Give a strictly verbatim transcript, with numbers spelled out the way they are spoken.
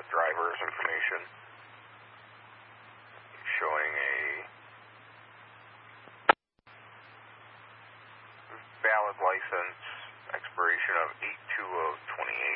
driver's information showing a valid license, expiration of eight two of twenty-eight.